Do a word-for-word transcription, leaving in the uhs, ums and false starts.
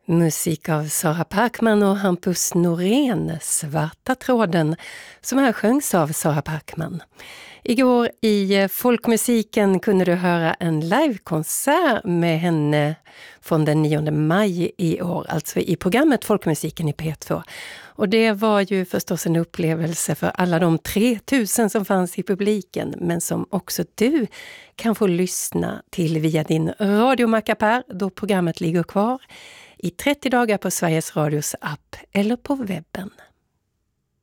Musik av Sara Parkman och Hampus Norén, Svarta tråden, som här sjöngs av Sara Parkman. Igår i Folkmusiken kunde du höra en livekonsert med henne från den nionde maj i år, alltså i programmet Folkmusiken i P två. Och det var ju förstås en upplevelse för alla de tre tusen som fanns i publiken, men som också du kan få lyssna till via din radiomackapär då programmet ligger kvar i trettio dagar på Sveriges Radios app eller på webben.